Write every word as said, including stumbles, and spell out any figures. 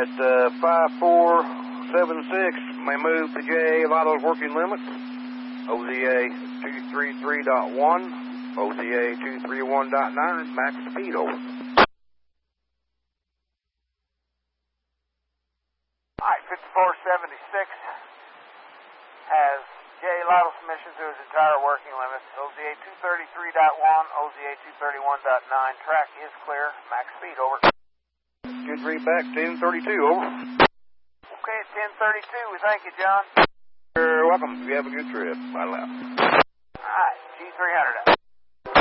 at uh, five four seven six. May move to J. Vital's working limits. O Z A two thirty-three point one, O Z A two thirty-one point nine, max speed over. Alright, fifty-four seventy-six has J. Lotto submission to his entire working limits. O Z A two thirty-three point one, O Z A two thirty-one point nine, track is clear, max speed over. two three back, ten thirty-two, over. Okay, at ten thirty-two, we thank you, John. You're welcome. You have a good trip. Bye now. Alright, G three hundred.